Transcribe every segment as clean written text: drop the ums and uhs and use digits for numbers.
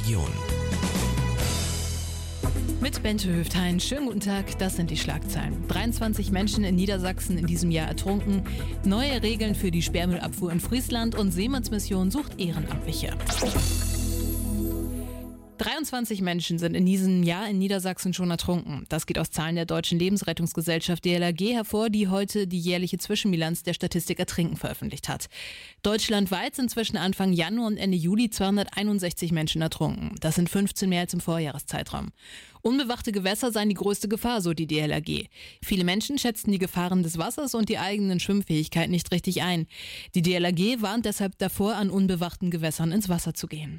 Region. Mit Bente Höfthein. Schönen guten Tag, das sind die Schlagzeilen. 23 Menschen in Niedersachsen in diesem Jahr ertrunken, neue Regeln für die Sperrmüllabfuhr in Friesland und Seemannsmission sucht Ehrenamtliche. 23 Menschen sind in diesem Jahr in Niedersachsen schon ertrunken. Das geht aus Zahlen der Deutschen Lebensrettungsgesellschaft DLRG hervor, die heute die jährliche Zwischenbilanz der Statistik Ertrinken veröffentlicht hat. Deutschlandweit sind zwischen Anfang Januar und Ende Juli 261 Menschen ertrunken. Das sind 15 mehr als im Vorjahreszeitraum. Unbewachte Gewässer seien die größte Gefahr, so die DLRG. Viele Menschen schätzten die Gefahren des Wassers und die eigenen Schwimmfähigkeit nicht richtig ein. Die DLRG warnt deshalb davor, an unbewachten Gewässern ins Wasser zu gehen.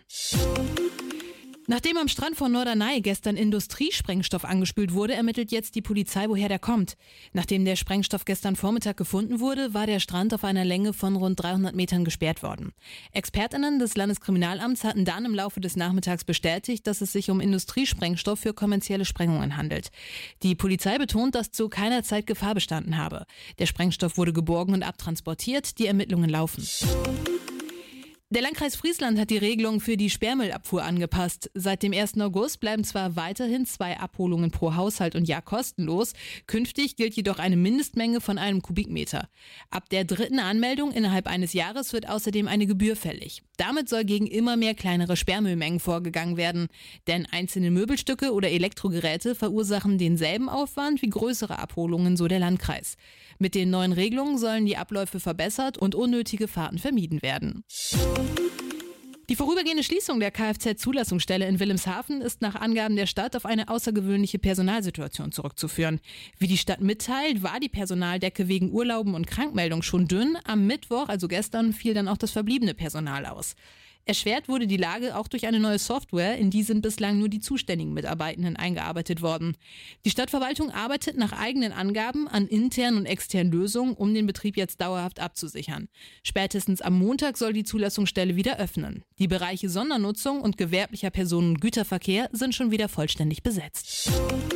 Nachdem am Strand von Norderney gestern Industriesprengstoff angespült wurde, ermittelt jetzt die Polizei, woher der kommt. Nachdem der Sprengstoff gestern Vormittag gefunden wurde, war der Strand auf einer Länge von rund 300 Metern gesperrt worden. ExpertInnen des Landeskriminalamts hatten dann im Laufe des Nachmittags bestätigt, dass es sich um Industriesprengstoff für kommerzielle Sprengungen handelt. Die Polizei betont, dass zu keiner Zeit Gefahr bestanden habe. Der Sprengstoff wurde geborgen und abtransportiert. Die Ermittlungen laufen. Der Landkreis Friesland hat die Regelung für die Sperrmüllabfuhr angepasst. Seit dem 1. August bleiben zwar weiterhin 2 Abholungen pro Haushalt und Jahr kostenlos, künftig gilt jedoch eine Mindestmenge von 1 Kubikmeter. Ab der 3. Anmeldung innerhalb eines Jahres wird außerdem eine Gebühr fällig. Damit soll gegen immer mehr kleinere Sperrmüllmengen vorgegangen werden, denn einzelne Möbelstücke oder Elektrogeräte verursachen denselben Aufwand wie größere Abholungen, so der Landkreis. Mit den neuen Regelungen sollen die Abläufe verbessert und unnötige Fahrten vermieden werden. Die vorübergehende Schließung der Kfz-Zulassungsstelle in Wilhelmshaven ist nach Angaben der Stadt auf eine außergewöhnliche Personalsituation zurückzuführen. Wie die Stadt mitteilt, war die Personaldecke wegen Urlauben und Krankmeldung schon dünn. Am Mittwoch, also gestern, fiel dann auch das verbliebene Personal aus. Erschwert wurde die Lage auch durch eine neue Software, in die sind bislang nur die zuständigen Mitarbeitenden eingearbeitet worden. Die Stadtverwaltung arbeitet nach eigenen Angaben an internen und externen Lösungen, um den Betrieb jetzt dauerhaft abzusichern. Spätestens am Montag soll die Zulassungsstelle wieder öffnen. Die Bereiche Sondernutzung und gewerblicher Personen- und Güterverkehr sind schon wieder vollständig besetzt.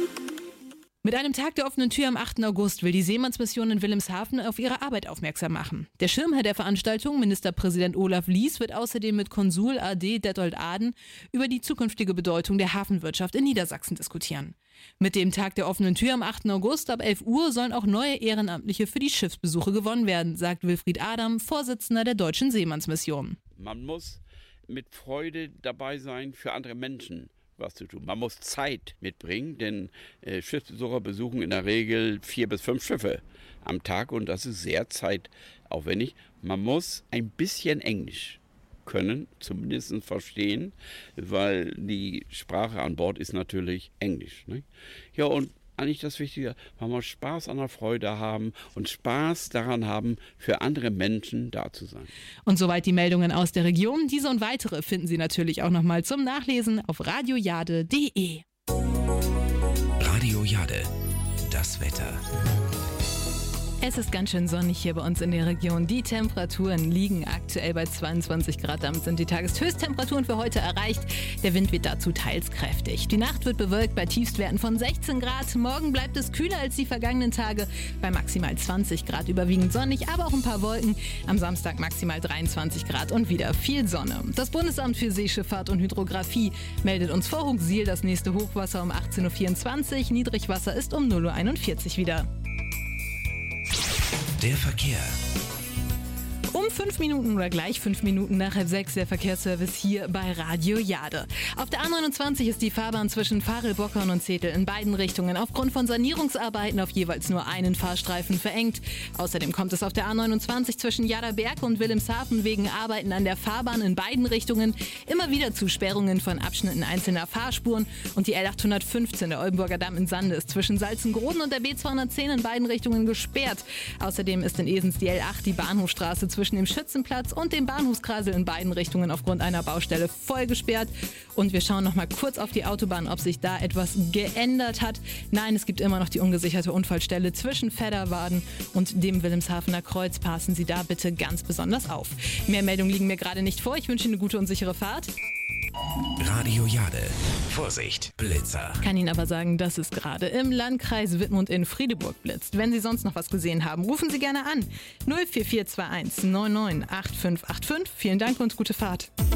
Mit einem Tag der offenen Tür am 8. August will die Seemannsmission in Wilhelmshaven auf ihre Arbeit aufmerksam machen. Der Schirmherr der Veranstaltung, Ministerpräsident Olaf Lies, wird außerdem mit Konsul AD Dettold Aden über die zukünftige Bedeutung der Hafenwirtschaft in Niedersachsen diskutieren. Mit dem Tag der offenen Tür am 8. August ab 11 Uhr sollen auch neue Ehrenamtliche für die Schiffsbesuche gewonnen werden, sagt Wilfried Adam, Vorsitzender der Deutschen Seemannsmission. Man muss mit Freude dabei sein, für andere Menschen was zu tun. Man muss Zeit mitbringen, denn Schiffsbesucher besuchen in der Regel 4 bis 5 Schiffe am Tag und das ist sehr zeitaufwendig. Man muss ein bisschen Englisch können, zumindest verstehen, weil die Sprache an Bord ist natürlich Englisch. Ne? Ja, und eigentlich das Wichtige, man muss Spaß an der Freude haben und Spaß daran haben, für andere Menschen da zu sein. Und soweit die Meldungen aus der Region. Diese und weitere finden Sie natürlich auch nochmal zum Nachlesen auf radiojade.de. Radio Jade, das Wetter. Es ist ganz schön sonnig hier bei uns in der Region. Die Temperaturen liegen aktuell bei 22 Grad. Damit sind die Tageshöchsttemperaturen für heute erreicht. Der Wind wird dazu teils kräftig. Die Nacht wird bewölkt bei Tiefstwerten von 16 Grad. Morgen bleibt es kühler als die vergangenen Tage bei maximal 20 Grad. Überwiegend sonnig, aber auch ein paar Wolken. Am Samstag maximal 23 Grad und wieder viel Sonne. Das Bundesamt für Seeschifffahrt und Hydrographie meldet uns vor Hooksiel das nächste Hochwasser um 18.24 Uhr. Niedrigwasser ist um 0.41 Uhr wieder. Der Verkehr. Um 5 Minuten oder gleich 5 Minuten nach 5:30 der Verkehrsservice hier bei Radio Jade. Auf der A29 ist die Fahrbahn zwischen Farel-Bockern und Zetel in beiden Richtungen aufgrund von Sanierungsarbeiten auf jeweils nur einen Fahrstreifen verengt. Außerdem kommt es auf der A29 zwischen Jaderberg und Wilhelmshaven wegen Arbeiten an der Fahrbahn in beiden Richtungen immer wieder zu Sperrungen von Abschnitten einzelner Fahrspuren und die L815, der Oldenburger Damm in Sande, ist zwischen Salzengroden und der B210 in beiden Richtungen gesperrt. Außerdem ist in Esens die L8, die Bahnhofstraße zwischen dem Schützenplatz und dem Bahnhofskreisel in beiden Richtungen aufgrund einer Baustelle voll gesperrt. Und wir schauen noch mal kurz auf die Autobahn, ob sich da etwas geändert hat. Nein, es gibt immer noch die ungesicherte Unfallstelle zwischen Fedderwaden und dem Wilhelmshavener Kreuz. Passen Sie da bitte ganz besonders auf. Mehr Meldungen liegen mir gerade nicht vor. Ich wünsche Ihnen eine gute und sichere Fahrt. Radio Jade. Vorsicht, Blitzer. Kann Ihnen aber sagen, dass es gerade im Landkreis Wittmund in Friedeburg blitzt. Wenn Sie sonst noch was gesehen haben, rufen Sie gerne an. 04421 99 8585. Vielen Dank und gute Fahrt.